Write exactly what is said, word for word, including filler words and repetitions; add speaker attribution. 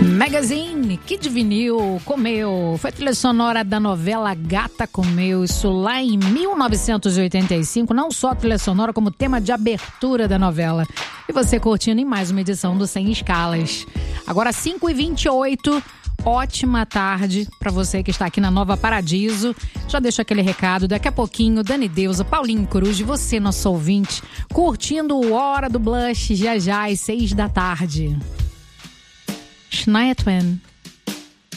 Speaker 1: Magazine, Kid Vinil, Comeu, foi a trilha sonora da novela Gata Comeu, isso lá em mil novecentos e oitenta e cinco, não só a trilha sonora como tema de abertura da novela. E você curtindo em mais uma edição do Sem Escalas. Agora cinco e vinte e oito, ótima tarde para você que está aqui na Nova Paradiso. Já deixo aquele recado, daqui a pouquinho, Dani Deusa, Paulinho Cruz, você, nosso ouvinte, curtindo o Hora do Blush, já já às seis da tarde. Shania Twain.